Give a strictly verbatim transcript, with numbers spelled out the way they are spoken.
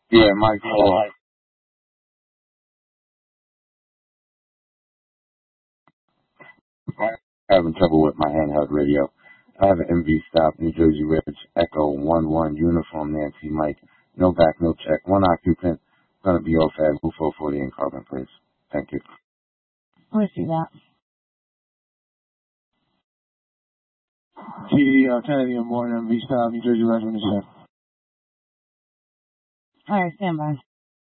Yeah, Mike Paul. I'm having trouble with my handheld radio. I have an M V stop, New Jersey Ridge, Echo one one, Uniform Nancy Mike. No back, no check. One occupant. Gonna be off at Roof four forty in Carbon Place. Thank you. Let me see that. T uh, Kennedy and Morton, M V stop, New Jersey Ridge, when you say. All right, stand by.